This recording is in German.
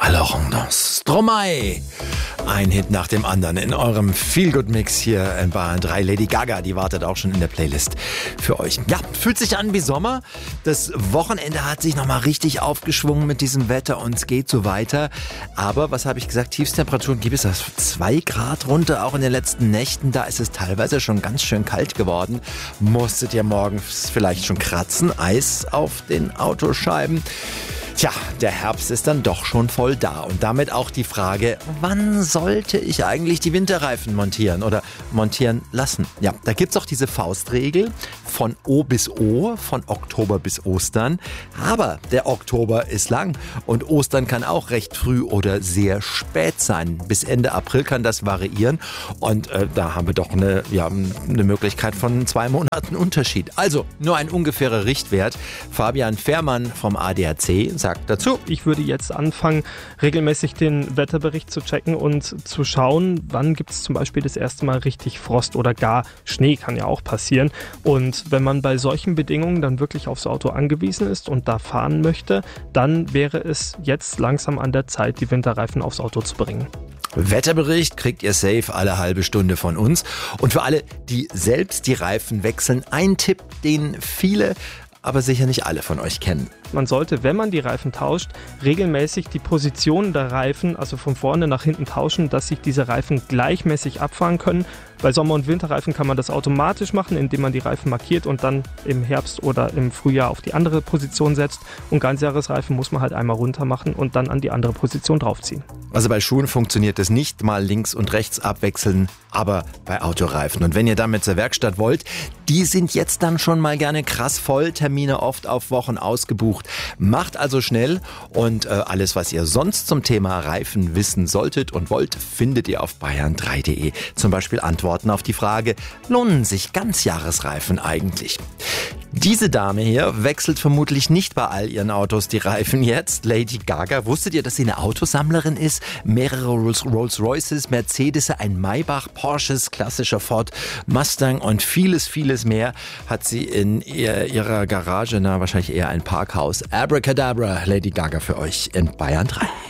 Alors on danse. Stromae. Ein Hit nach dem anderen in eurem Feel-Good-Mix hier in Bayern 3. Lady Gaga, die wartet auch schon in der Playlist für euch. Ja, fühlt sich an wie Sommer. Das Wochenende hat sich nochmal richtig aufgeschwungen mit diesem Wetter und es geht so weiter. Aber, was habe ich gesagt, Tiefstemperaturen gibt es auf 2 Grad runter. Auch in den letzten Nächten, da ist es teilweise schon ganz schön kalt geworden. Musstet ihr morgens vielleicht schon kratzen? Eis auf den Autoscheiben? Tja, der Herbst ist dann doch schon voll da und damit auch die Frage, wann sollte ich eigentlich die Winterreifen montieren oder montieren lassen? Ja, da gibt's auch diese Faustregel von O bis O, von Oktober bis Ostern. Aber der Oktober ist lang und Ostern kann auch recht früh oder sehr spät sein. Bis Ende April kann das variieren und da haben wir doch eine Möglichkeit von 2 Monaten Unterschied. Also nur ein ungefährer Richtwert. Fabian Fährmann vom ADAC sagt dazu: Ich würde jetzt anfangen, regelmäßig den Wetterbericht zu checken und zu schauen, wann gibt es zum Beispiel das erste Mal richtig Frost oder gar Schnee, kann ja auch passieren. Und wenn man bei solchen Bedingungen dann wirklich aufs Auto angewiesen ist und da fahren möchte, dann wäre es jetzt langsam an der Zeit, die Winterreifen aufs Auto zu bringen. Wetterbericht kriegt ihr safe alle halbe Stunde von uns. Und für alle, die selbst die Reifen wechseln, ein Tipp, den viele, aber sicher nicht alle von euch kennen. Man sollte, wenn man die Reifen tauscht, regelmäßig die Position der Reifen, also von vorne nach hinten tauschen, dass sich diese Reifen gleichmäßig abfahren können. Bei Sommer- und Winterreifen kann man das automatisch machen, indem man die Reifen markiert und dann im Herbst oder im Frühjahr auf die andere Position setzt. Und Ganzjahresreifen muss man halt einmal runter machen und dann an die andere Position draufziehen. Also bei Schuhen funktioniert es nicht, mal links und rechts abwechseln, aber bei Autoreifen. Und wenn ihr damit zur Werkstatt wollt, die sind jetzt dann schon mal gerne krass voll, Termine oft auf Wochen ausgebucht. Macht also schnell und alles, was ihr sonst zum Thema Reifen wissen solltet und wollt, findet ihr auf bayern3.de. Zum Beispiel Antworten auf die Frage, lohnen sich Ganzjahresreifen eigentlich? Diese Dame hier wechselt vermutlich nicht bei all ihren Autos die Reifen jetzt. Lady Gaga, wusstet ihr, dass sie eine Autosammlerin ist? Mehrere Rolls-Royces, Mercedes, ein Maybach, Porsches, klassischer Ford, Mustang und vieles, vieles mehr hat sie in ihrer Garage, wahrscheinlich eher ein Parkhaus. Abracadabra, Lady Gaga für euch in Bayern 3.